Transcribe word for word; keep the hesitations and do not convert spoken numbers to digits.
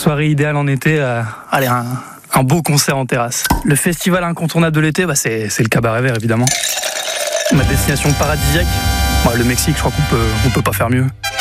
soirée idéale en été, euh, allez, un, un beau concert en terrasse. Le festival incontournable de l'été, bah c'est, c'est le Cabaret Vert, évidemment. Ma destination paradisiaque, bah, le Mexique, je crois qu'on peut, on peut pas faire mieux.